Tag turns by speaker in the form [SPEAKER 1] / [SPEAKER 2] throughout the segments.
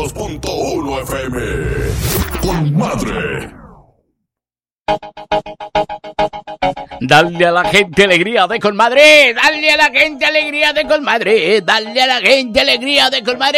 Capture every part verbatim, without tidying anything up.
[SPEAKER 1] dos punto uno F M. Con madre.
[SPEAKER 2] Dale a la gente alegría de Colmadre, dale a la gente alegría de Colmadre, dale a la gente alegría de Colmadre,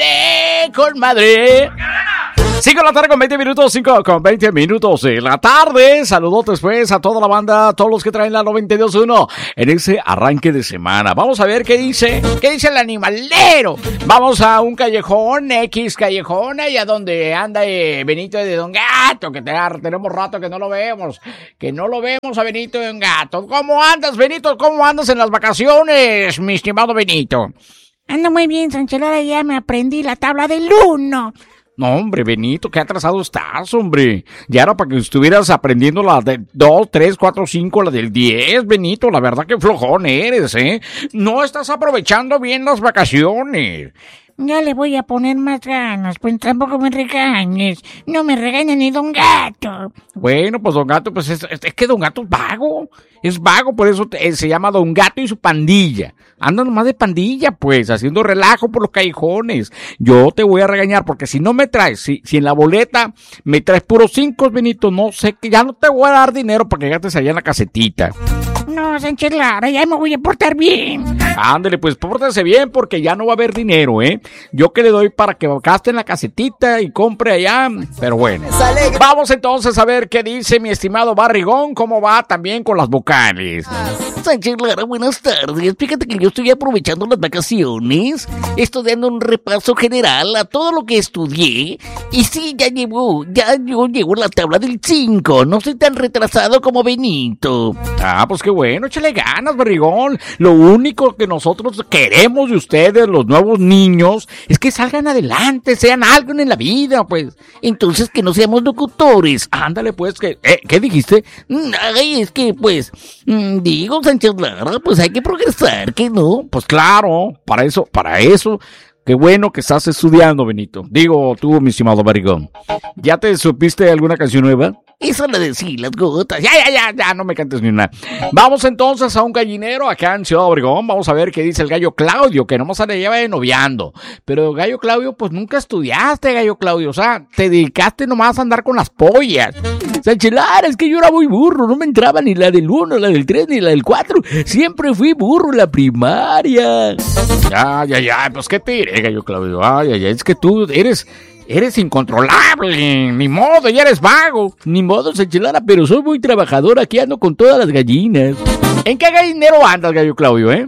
[SPEAKER 2] de Colmadre. cinco de la tarde con veinte minutos, cinco con veinte minutos de la tarde. Saludos pues a toda la banda, a todos los que traen la noventa y dos punto uno en ese arranque de semana. Vamos a ver qué dice, qué dice el animalero. Vamos a un callejón, X callejón, allá donde anda eh, Benito de Don Gato, que te, tenemos rato que no lo vemos, que no lo vemos a Benito de Don Gato. ¿Cómo andas, Benito? ¿Cómo andas en las vacaciones, mi estimado Benito?
[SPEAKER 3] Ando muy bien, Sanchelara, ya me aprendí la tabla del uno.
[SPEAKER 2] No, hombre, Benito, qué atrasado estás, hombre. Ya era para que estuvieras aprendiendo la de dos, tres, cuatro, cinco, la del diez, Benito. La verdad que flojón eres, ¿eh? No estás aprovechando bien las vacaciones.
[SPEAKER 3] Ya le voy a poner más ganas, pues tampoco me regañes. No me regaña ni Don Gato.
[SPEAKER 2] Bueno, pues Don Gato, pues es, es, es que Don Gato es vago. Es vago, por eso te, se llama Don Gato y su pandilla. Anda nomás de pandilla, pues, haciendo relajo por los callejones. Yo te voy a regañar, porque si no me traes, si, si en la boleta me traes puros cinco, Benito, no sé, que ya no te voy a dar dinero para que gastes allá en la casetita.
[SPEAKER 3] No, Sánchez Lara, ya me voy a portar bien.
[SPEAKER 2] Ándale, pues pórtese bien porque ya no va a haber dinero, ¿eh? Yo que le doy para que gaste en la casetita y compre allá, pero bueno. Vamos entonces a ver qué dice mi estimado Barrigón, cómo va también con las vocales.
[SPEAKER 4] Sánchez Lara, buenas tardes. Fíjate que yo estoy aprovechando las vacaciones, estudiando un repaso general a todo lo que estudié. Y sí, ya llevo, ya yo llevo la tabla del cinco. No soy tan retrasado como Benito.
[SPEAKER 2] Ah, pues qué bueno, échale ganas, Barrigón. Lo único que nosotros queremos de ustedes, los nuevos niños, es que salgan adelante, sean algo en la vida, pues.
[SPEAKER 4] Entonces, que no seamos locutores.
[SPEAKER 2] Ándale, pues, que, eh, ¿qué dijiste?
[SPEAKER 4] Ay, es que, pues, digo, Sánchez Lara, pues hay que progresar, ¿que no?
[SPEAKER 2] Pues claro, para eso, para eso. Qué bueno que estás estudiando, Benito. Digo, tú, mi estimado Barrigón. ¿Ya te supiste alguna canción nueva?
[SPEAKER 4] Esa la de sí, las gotas.
[SPEAKER 2] Ya, ya, ya, ya, no me cantes ni una. Vamos entonces a un gallinero acá en Ciudad Obregón. Vamos a ver qué dice el gallo Claudio, que nomás se le lleva de noviando. Pero gallo Claudio, pues nunca estudiaste, gallo Claudio. O sea, te dedicaste nomás a andar con las pollas.
[SPEAKER 4] Sánchez Lara, es que yo era muy burro. No me entraba ni la del uno, la del tres, ni la del cuatro. Siempre fui burro en la primaria.
[SPEAKER 2] Ya, ya, ya, pues qué te diré, gallo Claudio. Ay, ay, ay, es que tú eres... Eres incontrolable, ni modo, ya eres vago.
[SPEAKER 4] Ni modo, Sánchez Lara, pero soy muy trabajador, aquí ando con todas las gallinas.
[SPEAKER 2] ¿En qué gallinero andas, gallo Claudio, eh?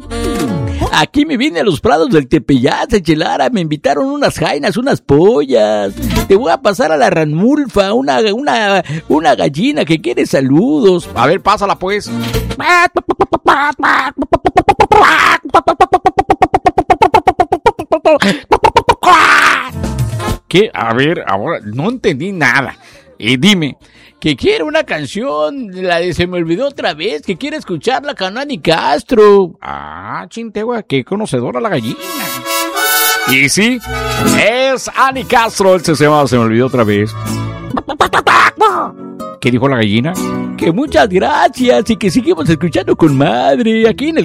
[SPEAKER 4] Aquí me vine a los prados del Tepeyat, Sánchez Lara, me invitaron unas jainas, unas pollas. Te voy a pasar a la Ranmulfa, una, una, una gallina que quiere saludos.
[SPEAKER 2] A ver, pásala pues. ¿Qué? A ver, ahora no entendí nada. Y eh, dime,
[SPEAKER 4] que quiere una canción, la de Se me olvidó otra vez, que quiere escucharla con Ani Castro.
[SPEAKER 2] Ah, chintegua, qué conocedora la gallina. Y sí, es Ani Castro, él se llama Se me olvidó otra vez. ¿Qué dijo la gallina?
[SPEAKER 4] Que muchas gracias y que seguimos escuchando con madre aquí en el